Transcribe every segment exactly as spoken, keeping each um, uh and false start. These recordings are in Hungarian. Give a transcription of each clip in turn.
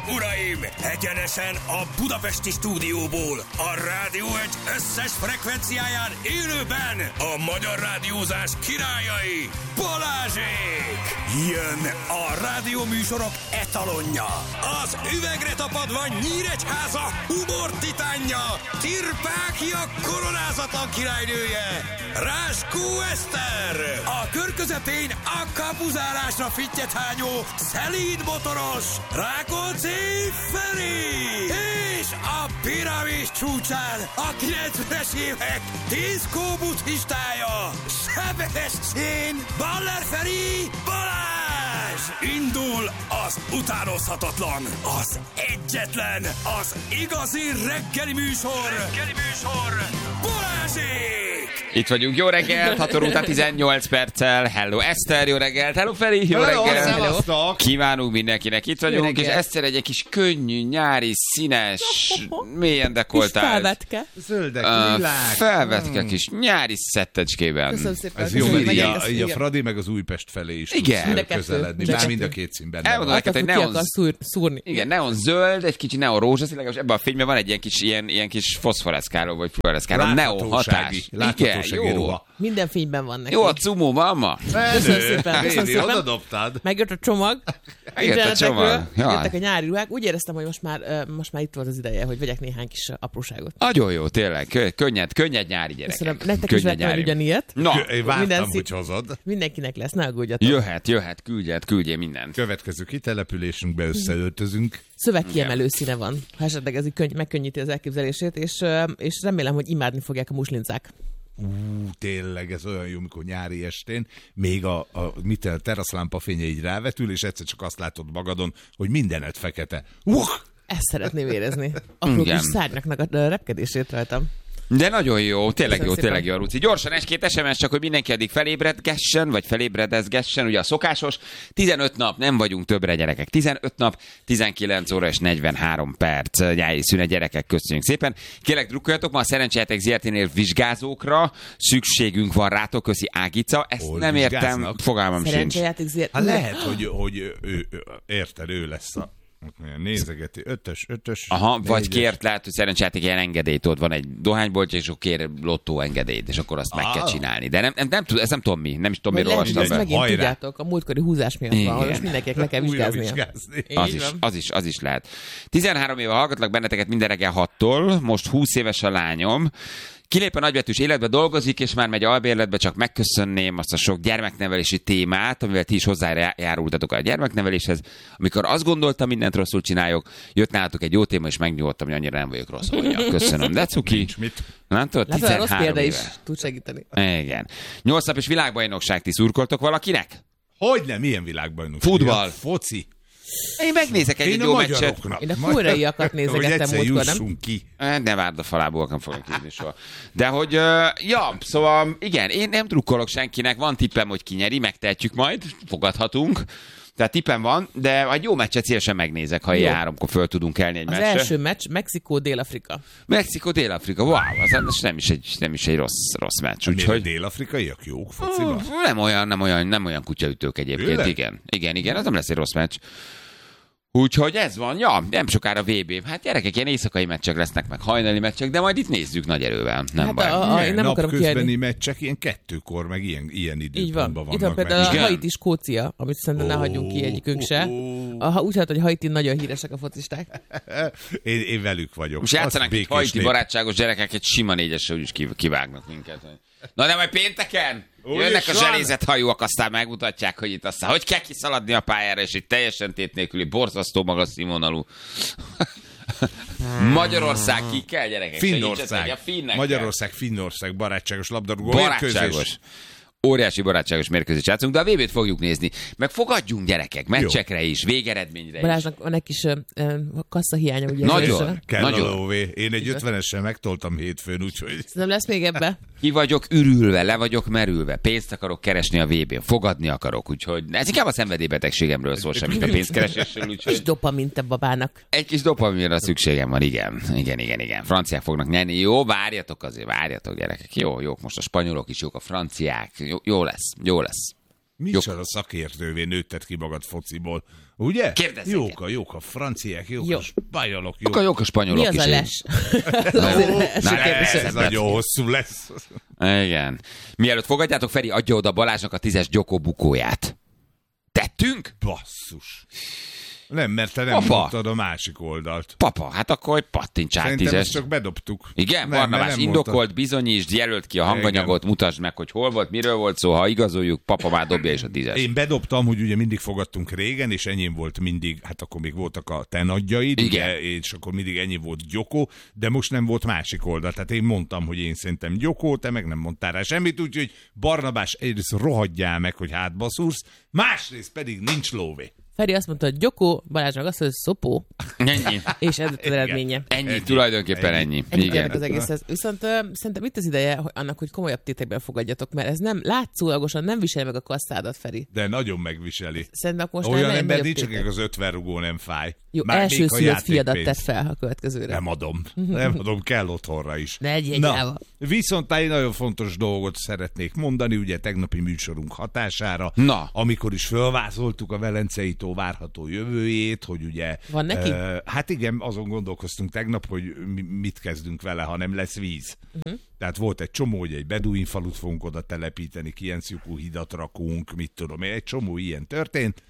uraim! Egyenesen a budapesti stúdióból, a Rádió egy összes frekvenciáján élőben a magyar rádiózás királyai, Balázsék! Jön a rádióműsorok etalonja, az üvegre tapadva Nyíregyháza humor titánja, Tirpáki a koronázatlan királynője, Ráskó Eszter, a kör közepén a kapuzárásra fittyet hányó szelíd motoros Rákóczi Feri, és a piramis csúcsán a kilencvenes évek diszkó buddhistája, Sebestyén Baller Feri Balázs! Indul az utánozhatatlan, az egyetlen, az igazi reggeli műsor, reggeli műsor, Balázsék! Itt vagyunk, jó reggelt, hat óra után tizennyolc perccel. Hello Eszter, jó reggelt, hello Feri, jó hello, reggelt. Hello. Kívánunk mindenkinek, itt vagyunk, és Eszter egy kis könnyű, nyári, színes, mélyen dekoltált. Felvetke. Zöldek, Uh, világ. felvetke hmm. kis nyári szettecskében. Köszönöm szépen. Ez jó, Köszönöm, így hogy a, így a Fradi meg az Újpest felé is Igen. tudsz közeledni. Már mind a két színben. Elmondom neked, hogy neon, szúrni. igen, neon zöld, egy kicsi neon rózsaszín, legalábbis ebben a fényben van egy ilyen kis, ilyen, ilyen kis foszforeszkáló, vagy fluoreszkáló, neon hatás. Igen, jó. Minden fényben van neki. Jó a cumó, mamma. Köszönöm szépen, köszönöm szépen. Oda dobtad. Megjött a csomag. Megjött a csomag. Jöttek a nyári ruhák. Úgy éreztem, hogy most már, uh, most már itt volt az ideje, hogy vegyek néhány kis apróságot. Nagyon jó, tényleg. Kö- könnyed, könnyed nyári gyerekek. Köszönöm. Nektek is vettem el ugyanilyet. Na, Én vártam, Minden hogy szín- hozod. Mindenkinek lesz, ne aggódjatok. jöhet, jöhet, küldjed, küldjél mindent. Következő kitelepülésünkbe összeöltözünk. Szövegkiemelő színe van, ha esetleg ez így könny- megkönnyíti az elképzelését, és, uh, és remélem, hogy imádni fogják a muslincák. Ú, tényleg, ez olyan jó, mikor nyári estén még a, a mit el, teraszlámpa fénye így rávetül, és egyszer csak azt látod magadon, hogy mindened fekete. Uh! Ezt szeretném érezni. Apró Igen. kis szárnyaknak a repkedését rajtam. De nagyon jó, tényleg Köszönöm jó, tényleg szépen. jó, Ruci. Gyorsan egy-két es em es, csak hogy mindenki addig felébredgessen, vagy felébredezgessen, ugye a szokásos. tizenöt nap, nem vagyunk többre gyerekek. tizenöt nap, tizenkilenc óra és negyvenhárom perc nyári szünet, gyerekek, köszönjük szépen. Kérlek, drukkoljatok, ma a Szerencsejáték zé er té-nél vizsgázókra szükségünk van rátok, köszi Ágica. Ezt Hol nem értem, vizsgáznak? fogalmam sincs. Szerencsejáték zé er té. Hát lehet, hogy, hogy ő, ő, ő, érted, ő lesz a nézegeti, ötös, ötös. Aha, vagy négyes. kért, lehet, hogy Szerencsejáték ilyen engedélyt, ott van egy dohányboltja, és akkor kér lottó engedélyt, és akkor azt meg kell Ah. csinálni. De nem, nem, nem, tud- ezt nem tudom mi, nem is tudom, Vagy miről lehet, hogy olvastam ezt be. megint Hajrá. tudjátok, a múltkori húzás miatt van, ahol Igen. most mindenkinek le kell Újra vizsgáznia. vizsgázni. Az Így is, van. az, is, az is lehet. tizenhárom éve hallgatlak benneteket minden reggel hattól, most húsz éves a lányom. Kilép a nagybetűs életbe, dolgozik, és már megy albérletbe, csak megköszönném azt a sok gyermeknevelési témát, amivel ti is hozzájárultatok a gyermekneveléshez. Amikor azt gondoltam, mindent rosszul csinálok, jött nálatok egy jó téma, és megnyugodtam, hogy annyira nem vagyok rossz. Mondja. Köszönöm. De cuki. Nincs mit. Nem tudod, Látod, a rossz tizenhárom példa is éve. tud segíteni. Igen. Nyolc napos világbajnokság, ti szurkoltok valakinek? Hogyne, milyen világbajnok? Futball. Foci. Én megnézek egy, Én egy jó a meccset. magyaroknak. Én a koreaiakat Hogy nézegettem egyszer múltkor, nem? jussunk ki. Ne várd a falából, nem fogok hívni soha. De hogy, uh, ja, szóval igen, én nem drukkolok senkinek, van tippem, hogy ki nyeri, megtehetjük majd, fogadhatunk. Tehát tippem van, de egy jó meccset szívesen megnézek, ha ilyen háromkor föl tudunk kelni egy Az meccsre. első meccs Mexikó-Dél-Afrika. Mexikó, Dél-Afrika, wow, az, az nem is egy, nem is egy rossz, rossz meccs. Miért Úgyhogy dél-afrikaiak jók fociban? nem olyan, nem olyan, nem olyan kutyaütők egyébként. Tényleg? Igen, igen, igen, az nem lesz egy rossz meccs. Úgyhogy ez van, ja, nem sokára vé bé. Hát gyerekek, ilyen éjszakai meccsek lesznek, meg hajnali meccsek, de majd itt nézzük nagy erővel. Nem Hát baj. a- a- én nem akarom Napközbeni kiadni. meccsek ilyen kettőkor, meg ilyen, ilyen Így időpontban van. Itt van vannak. például meg. a Haiti Skócia, amit szerintem ne hagyjunk ki egyikünk se. Ha úgy hát, hogy Haiti nagyon híresek a focisták. Én, én velük vagyok. Most játszanak Az egy haiti békés nép. barátságos gyerekek, egy sima négyesre úgyis kiv- kivágnak minket. Na de majd pénteken Úgy jönnek a is van. zselézett hajóak, aztán megmutatják, hogy itt aztán hogy kell kiszaladni a pályára, és egy teljesen tét nélküli, borzasztó magas színvonalú Magyarország ki kell, gyerekek. Segítsetek, Finnország. a finnek Magyarország, Finnország barátságos labdarúgó kell. mérkőzés. Barátságos. Óriási barátságos mérkőzést játszunk, de a vé bét fogjuk nézni. Meg fogadjunk gyerekek, meccsekre is, végeredményre is. Balázsnak van egy kis uh, kasszahiánya, ugye? Nagyon. Nagyon. Kell Nagyon. a lóvé. Én egy ötvenessel megtoltam hétfőn, úgyhogy... Nem lesz még ebbe? Ki vagyok ürülve, le vagyok merülve, pénzt akarok keresni a vé bén, fogadni akarok, úgyhogy ez inkább a szenvedélybetegségemről szól, semmit a pénzkeresésről, Kis úgyhogy dopamin te babának. egy kis dopaminra szükségem van, igen, igen, igen, igen. Franciák fognak nyerni, jó, várjatok azért, várjatok gyerekek, jó, jók, most a spanyolok is jók, a franciák, jó, jó lesz, jó lesz. Micsoda szakértővé nőtted ki magad fociból. Ugye? Kérdezzék. Jók a, jók a franciák, jók Jó. a spanyolok, jók Akkor jók a spanyolok Mi az is. a én- les? Ó, Ez na, a kérdés. ez nagyon hosszú lesz. Igen. Mielőtt fogadjátok, Feri, adja oda Balázsnak a tízes Gyoko bukóját. Tettünk? Basszus. Nem, mert te nem Apa. mondtad a másik oldalt. Papa, hát akkor pattints át Szerintem tízes. ezt csak bedobtuk. Igen, Nem, Barnabás, mert nem indokolt, mondtad. bizonyítsd, jelölt ki a hanganyagot, mutasd meg, hogy hol volt, miről volt szó, ha igazoljuk, papa már dobja is a tízes. Én bedobtam, hogy ugye mindig fogadtunk régen, és enyém volt mindig, hát akkor még voltak a te nagyjaid, Igen. ugye, és akkor mindig ennyi volt Gyoko, de most nem volt másik oldal. Tehát én mondtam, hogy én szerintem Gyoko, te meg nem mondtál rá semmit, úgyhogy Barnabás egyrészt rohadjál meg, hogy hátba szúrsz, másrészt pedig nincs lóvé. Feri azt mondta, hogy Gyoko, Balázs meg azt mondta, hogy Szopó, Ennyi. és ez az eredménye. Ennyi, Ennyi. tulajdonképpen ennyi. Ennyi tényleg Igen. az egészhez. Viszont uh, szerintem itt az ideje hogy annak, hogy komolyabb tétekben fogadjatok, mert ez nem látszólagosan nem visel meg a kasszádat, Feri. De nagyon megviseli. Szerintem most Olyan nem ember nagyobb nincs, tétek. akinek az ötven rugó nem fáj. Jó, Már még első a szülött fiadat játékpénz. tett fel a következőre. Nem adom. Nem adom, kell otthonra is. Ne egyél Na, gyáva. viszont egy nagyon fontos dolgot szeretnék mondani, ugye tegnapi műsorunk hatására, Na. amikor is fölvázoltuk a Velencei tó várható jövőjét, hogy ugye... Van neki? Uh, hát igen, azon gondolkoztunk tegnap, hogy mi, mit kezdünk vele, ha nem lesz víz. Uh-huh. Tehát volt egy csomó, hogy egy beduin falut fogunk oda telepíteni, Kienszjukú hidat rakunk, mit tudom én, egy csomó ilyen történt.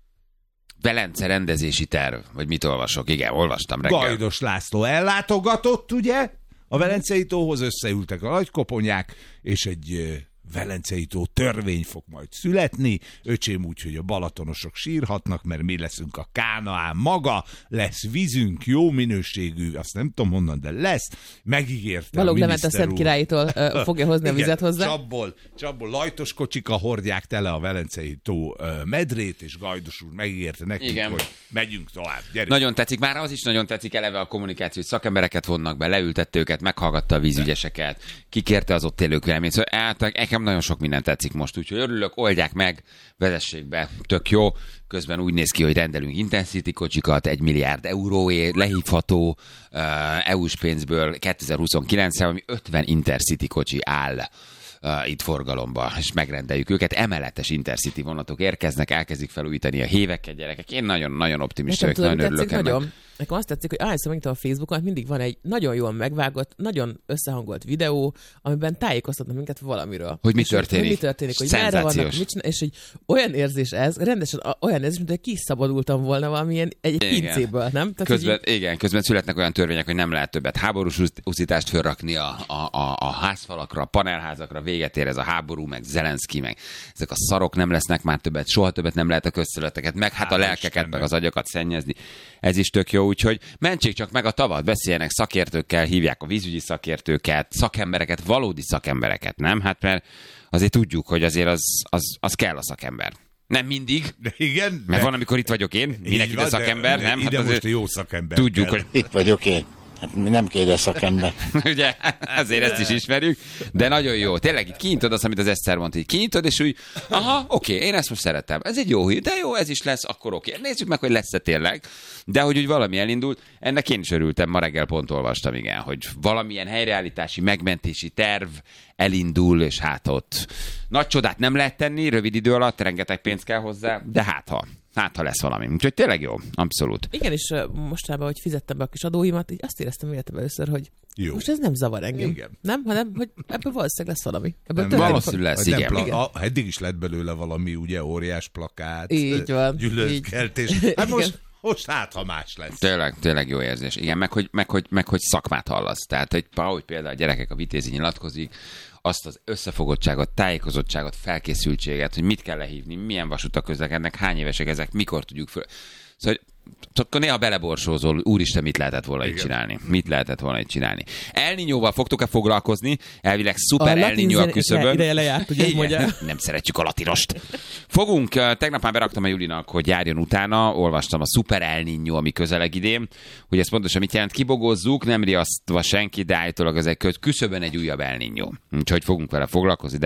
Velence rendezési terv, vagy mit olvasok? Igen, olvastam reggel. Gajdos László ellátogatott, ugye? A Velencei tóhoz összeültek a nagykoponyák, és egy ö, Velencei tó törvény fog majd születni. Öcsém úgy, hogy a balatonosok sírhatnak, mert mi leszünk a Kánaán maga, lesz vízünk, jó minőségű, azt nem tudom honnan, de lesz. Megígérte Balogh a Levent a miniszter Szent úr. Királytól uh, fogja hozni a Igen, vizet hozzá. Csapból, csapból lajtos kocsika hordják tele a Velencei tó ö, medrét, és Gajdos úr megígérte nekünk, Igen. hogy megyünk tovább. Gyerünk. Nagyon tetszik, már az is nagyon tetszik eleve a kommunikáció, hogy szakembereket vonnak be, leültette őket, meghallgatta a vízügyeseket, kikérte az ott élők véleményt. Szóval hát, nekem nagyon sok minden tetszik most, úgyhogy örülök, oldják meg, vezessék be, tök jó. Közben úgy néz ki, hogy rendelünk Intensity kocsikat, egy milliárd euróért, lehívható uh, é u-s pénzből kétezer-huszonkilencre, ami ötven Intercity kocsi áll uh, itt forgalomba, és megrendeljük őket. Emeletes Intercity vonatok érkeznek, elkezdik felújítani a héveket, gyerekek. Én nagyon-nagyon optimista Nekem vagyok, tudod, nagyon mi örülök tetszik ennek. nagyon? Nekem azt tetszik, hogy ahányszor megnyitom a Facebookon, mindig van egy nagyon jól megvágott, nagyon összehangolt videó, amiben tájékoztatnak minket valamiről. Hogy mi És történik. Hogy mi történik, hogy merre vannak, Szenzációs. mit csinál, és hogy olyan érzés ez, rendesen a- olyan érzés, mint hogy kiszabadultam volna valamilyen egy, egy Igen. pincéből, nem? Tehát, Közben, hogy igen, közben születnek olyan törvények, hogy nem lehet többet háborús usz- uszítást fölrakni a, a, a, a házfalakra, a panelházakra, véget ér ez a háború, meg Zelenszky, meg ezek a szarok nem lesznek már többet, soha többet nem lehet a közszöveteket, meg hát a Hála lelkeket, Istennek. meg az agyakat szennyezni. Ez is tök jó, úgyhogy mentsék csak meg a tavat, beszéljenek szakértőkkel, hívják a vízügyi szakértőket, szakembereket, valódi szakembereket, nem? Hát mert azért tudjuk, hogy azért az, az, az kell a szakember. Nem mindig, De igen, mert de- van, amikor itt vagyok én, Így minek ide van, de- szakember, de nem? Ide Hát most azért a jó szakember tudjuk, kell. hogy Itt vagyok én. Hát mi nem kérdez szakember. ugye, ezért ezt is ismerjük, de nagyon jó. Tényleg így kinyitod azt, amit az Eszter mondta, így kinyitod, és úgy, aha, oké, én ezt most szeretem. Ez egy jó hír, de jó, ez is lesz, akkor oké. Nézzük meg, hogy lesz-e tényleg. De hogy úgy valami elindult, ennek én is örültem, ma reggel pont olvastam, igen, hogy valamilyen helyreállítási, megmentési terv elindul, és hát ott nagy csodát nem lehet tenni, rövid idő alatt, rengeteg pénz kell hozzá, de hát ha. Hát, ha lesz valami. Úgyhogy tényleg jó, abszolút. igen, és uh, mostában, hogy fizettem be a kis adóimat, így azt éreztem életemben először, hogy Jó. most ez nem zavar engem. Igen. Nem, hanem, hogy ebből valószínűleg lesz valami. Ebből Nem, történik valószínű lesz, nem igen. pla- Igen. a, eddig is lett belőle valami, ugye, óriás plakát, Így van, gyűlöletkeltés. így. Hát most, Igen. most hát, ha más lesz. Tényleg, tényleg jó érzés. Igen, meg hogy, meg, hogy, meg hogy szakmát hallasz. Tehát, hogy ahogy például a gyerekek a Vitézi nyilatkozik, azt az összefogottságot, tájékozottságot, felkészültséget, hogy mit kell lehívni, milyen vasutak közlekednek, hány évesek ezek, mikor tudjuk föl. Szóval, akkor néha beleborsózol, úristen, mit lehetett volna itt csinálni? Mit lehetett volna itt csinálni? El Niñóval fogtok-e foglalkozni? Elvileg szuper A El latin Niñó a zene- küszöbön. ideje lejárt, ugye, Igen, mondja. nem szeretjük a latinost. Fogunk, eh, tegnap már beraktam a Julinak, hogy járjon utána, olvastam a szuper El Niñó, ami közeleg idén, hogy ez pontosan mit jelent, kibogozzuk, nem riasztva senki, de állítólag ez egy kö- küszöbön egy újabb El Niñó. Úgyhogy fogunk vele foglalkozni, de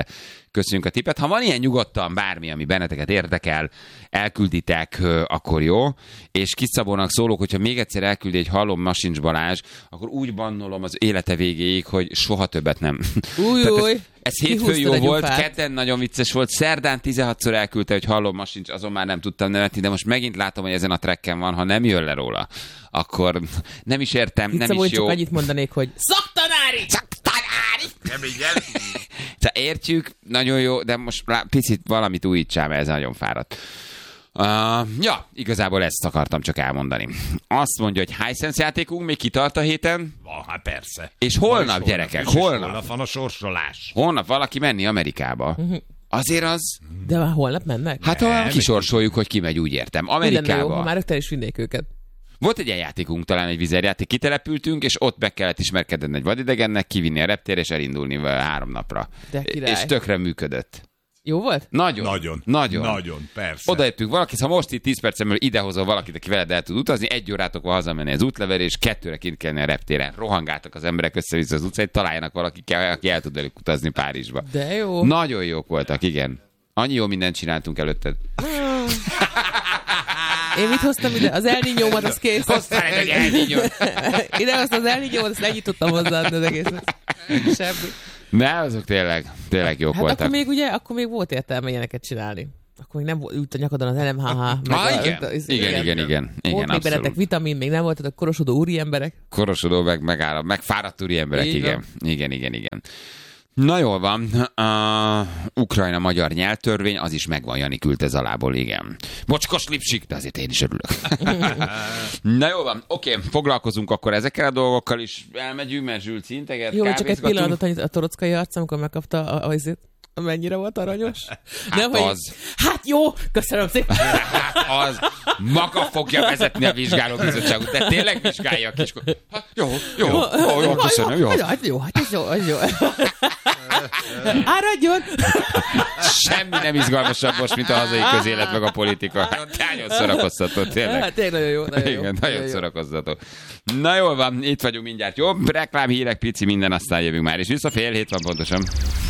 köszönjük a tippet. Ha van ilyen nyugodtan bármi, ami benneteket érdekel, elkülditek, akkor jó. És Kis Szabónak szólok, hogyha még egyszer elküldi egy hallom Masincs Balázs, akkor úgy bannolom az élete végéig, hogy soha többet nem. Új, új. ez, ez hétfőn jó volt, kedden nagyon vicces volt, szerdán tizenhatszor elküldte, hogy hallom Masincs, azon már nem tudtam nevetni, de most megint látom, hogy ezen a trekken van, ha nem jön le róla, akkor nem is értem, nem Szabó, is jó. Csak annyit mondanék, hogy szaktanári! Szaktanári! Nem így el. Tehát értjük, nagyon jó, de most picit valamit újítsál, mert ez nagyon fáradt. Uh, ja, igazából ezt akartam csak elmondani. Azt mondja, hogy Hisense játékunk még kitart a héten. Va, hát persze. És holnap, gyerekek, holnap. holnap. Holnap van a sorsolás. Holnap valaki menni Amerikába. Azért az... De már holnap mennek? Hát ha kisorsoljuk, hogy ki megy, úgy értem. Amerikába. Jó, ha már rögtön is vinnék őket. Volt egy ilyen játékunk, talán egy vizerjáték, kitelepültünk, és ott be kellett ismerkedni egy vadidegennek, kivinni a reptérre, és elindulni három napra. De király. És tökre működött. Jó volt? Nagyon. Nagyon. Nagyon. Nagyon, persze. Odajöttünk valaki, ha most itt tíz percen belül idehozol valakit, aki veled el tud utazni, egy órátok van hazamenni az útlevelre, és kettőre kint kellene a reptéren. Rohangáltak az emberek össze-vissza az utcán, találjanak valaki, aki el tud velük utazni Párizsba. De jó. Nagyon jók voltak, igen. Annyi jó mindent csináltunk előtted. Én mit hoztam ide? Az El Niñómat, az kész. Hoztál egy El Niñót. Ide hoztam az El Niñómat, azt ennyit tudtam hozzáadni az egészet. Semmi. Ne, azok tényleg, tényleg jók hát voltak. akkor még ugye, akkor még volt értelme ilyeneket csinálni. Akkor még nem volt, ült a nyakadon az el em há há. Ah, a, igen. Az, igen, igen, igen, igen, igen, volt még bennetek vitamin, még nem voltatok korosodó úri emberek. Korosodó, meg, megáll, meg fáradt úri emberek, Így igen. van. Igen, igen, igen. Na jól van, uh, Ukrajna-magyar nyelvtörvény, az is megvan, Jani küldte Zalából, igen. Mocskos lipsik, de azért én is örülök. Na jól van, oké, foglalkozunk akkor ezekkel a dolgokkal is, elmegyünk, mert Zsülci integet, jó, csak egy pillanatot annyit a torockai arc, amikor megkapta a, a, a mennyire volt aranyos? Hát nem, az. Hogy... Hát jó, köszönöm szépen. Hát az maga fogja vezetni a vizsgálóbizottságot, de tényleg vizsgálja a kiskor. Hát jó, jó, jó, jó, jó, köszönöm, jó. Hát jó, hát ez jó, ez jó. Áradjon! Semmi nem izgalmasabb most, mint a hazai közélet meg a politika. Nagyon szórakoztató, tényleg. Hát tényleg nagyon jó, nagyon jó. Igen, nagyon szórakoztató. Na jól van, itt vagyunk mindjárt. Jó, reklám, hírek, pici, minden, aztán jövünk már. És vissza fél hét van pontosan.